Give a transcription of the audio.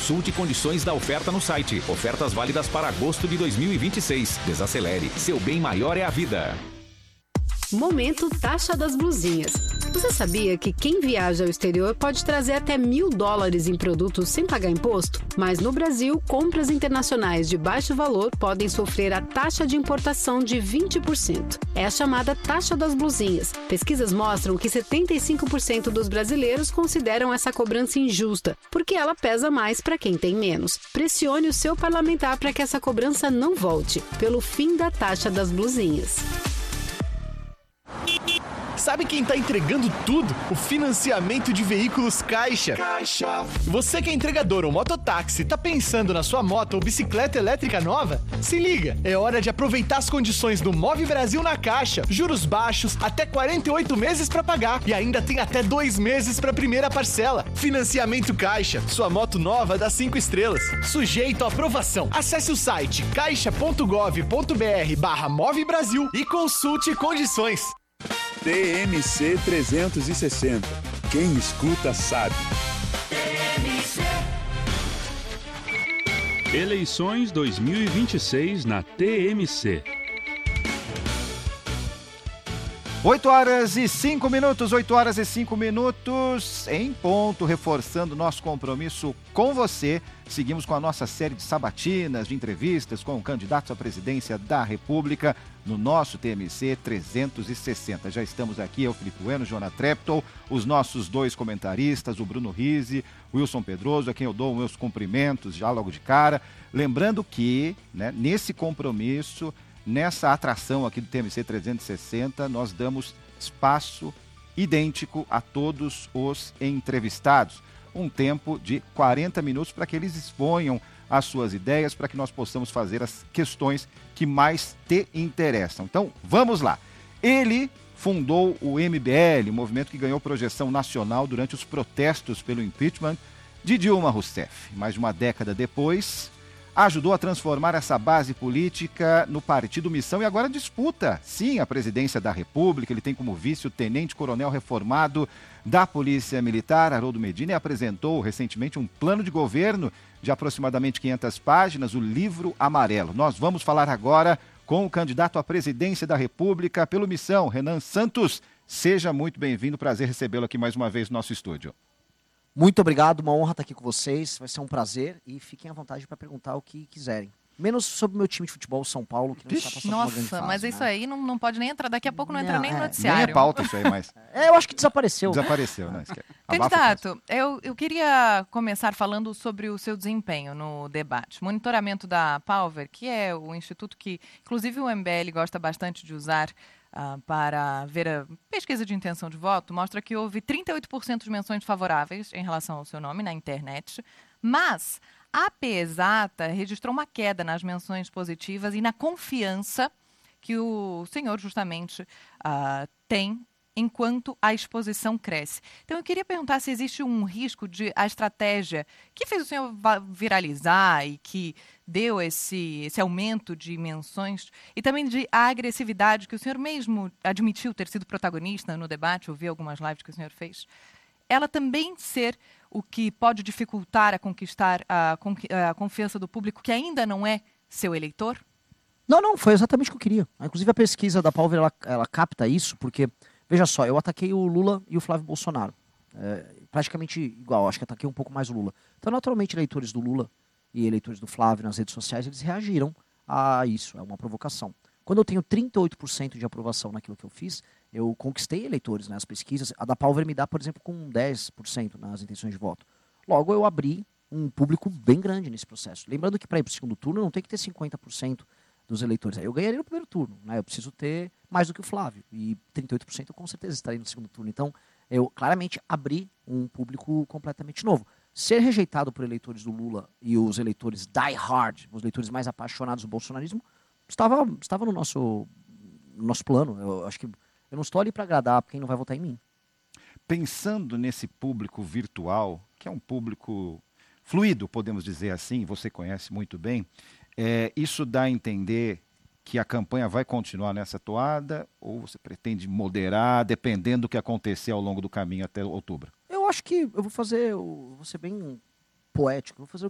Consulte condições da oferta no site. Ofertas válidas para agosto de 2026. Desacelere. Seu bem maior é a vida. Momento Taxa das Blusinhas. Você sabia que quem viaja ao exterior pode trazer até $1.000 em produtos sem pagar imposto? Mas no Brasil, compras internacionais de baixo valor podem sofrer a taxa de importação de 20%. É a chamada Taxa das Blusinhas. Pesquisas mostram que 75% dos brasileiros consideram essa cobrança injusta, porque ela pesa mais para quem tem menos. Pressione o seu parlamentar para que essa cobrança não volte, pelo fim da Taxa das Blusinhas. Sabe quem tá entregando tudo? O financiamento de veículos Caixa. Você que é entregador ou mototáxi, tá pensando na sua moto ou bicicleta elétrica nova? Se liga, é hora de aproveitar as condições do Move Brasil na Caixa. Juros baixos, até 48 meses pra pagar e ainda tem até 2 meses pra primeira parcela. Financiamento Caixa, sua moto nova dá 5 estrelas. Sujeito à aprovação. Acesse o site caixa.gov.br/Move Brasil e consulte condições. TMC 360. Quem escuta sabe. Eleições 2026 na TMC. 8 horas e 5 minutos, 8 horas e 5 minutos em ponto, reforçando nosso compromisso com você. Seguimos com a nossa série de sabatinas, de entrevistas com candidatos à presidência da República no nosso TMC 360. Já estamos aqui, eu, Felipe Bueno, Joana Treptow, os nossos dois comentaristas, o Bruno Rizzi, o Wilson Pedroso, a quem eu dou meus cumprimentos já logo de cara. Lembrando que, né, nesse compromisso, nessa atração aqui do TMC 360, nós damos espaço idêntico a todos os entrevistados. Um tempo de 40 minutos para que eles exponham as suas ideias, para que nós possamos fazer as questões que mais te interessam. Então, vamos lá. Ele fundou o MBL, movimento que ganhou projeção nacional durante os protestos pelo impeachment de Dilma Rousseff. Mais de uma década depois, ajudou a transformar essa base política no Partido Missão e agora disputa, sim, a presidência da República. Ele tem como vice o tenente-coronel reformado da Polícia Militar, Haroldo Medina, e apresentou recentemente um plano de governo de aproximadamente 500 páginas, o Livro Amarelo. Nós vamos falar agora com o candidato à presidência da República pelo Missão, Renan Santos. Seja muito bem-vindo, prazer recebê-lo aqui mais uma vez no nosso estúdio. Muito obrigado, uma honra estar aqui com vocês, vai ser um prazer e fiquem à vontade para perguntar o que quiserem. Menos sobre o meu time de futebol, São Paulo, que não está passando uma grande fase. Mas isso aí não pode nem entrar, daqui a pouco não entra nem no Nem noticiário. é pauta isso aí, mas... eu acho que desapareceu. Desapareceu, né? Candidato, eu queria começar falando sobre o seu desempenho no debate. Monitoramento da Palver, que é o instituto que, inclusive, o MBL gosta bastante de usar para ver a pesquisa de intenção de voto, mostra que houve 38% de menções favoráveis em relação ao seu nome na internet, mas a AP Exata registrou uma queda nas menções positivas e na confiança que o senhor justamente tem enquanto a exposição cresce. Então, eu queria perguntar se existe um risco de a estratégia que fez o senhor viralizar e que deu esse aumento de menções e também de agressividade que o senhor mesmo admitiu ter sido protagonista no debate, eu vi algumas lives que o senhor fez, ela também ser o que pode dificultar a conquistar a confiança do público que ainda não é seu eleitor? Não, foi exatamente o que eu queria. Inclusive, a pesquisa da Palver, ela capta isso, porque... Veja só, eu ataquei o Lula e o Flávio Bolsonaro. Praticamente igual, acho que ataquei um pouco mais o Lula. Então, naturalmente, eleitores do Lula e eleitores do Flávio nas redes sociais, eles reagiram a isso, é uma provocação. Quando eu tenho 38% de aprovação naquilo que eu fiz, eu conquistei eleitores nas pesquisas. A da Palver me dá, por exemplo, com 10% nas intenções de voto. Logo, eu abri um público bem grande nesse processo. Lembrando que para ir para o segundo turno não tem que ter 50% dos eleitores. Aí eu ganharia no primeiro turno, né? Eu preciso ter mais do que o Flávio. E 38% eu com certeza estaria no segundo turno. Então, eu claramente abri um público completamente novo. Ser rejeitado por eleitores do Lula e os eleitores die hard, os eleitores mais apaixonados do bolsonarismo, estava no nosso plano. Eu acho que eu não estou ali para agradar quem não vai votar em mim. Pensando nesse público virtual, que é um público fluido, podemos dizer assim, você conhece muito bem, isso dá a entender que a campanha vai continuar nessa toada ou você pretende moderar, dependendo do que acontecer ao longo do caminho até outubro? Eu acho que eu vou ser bem poético, vou fazer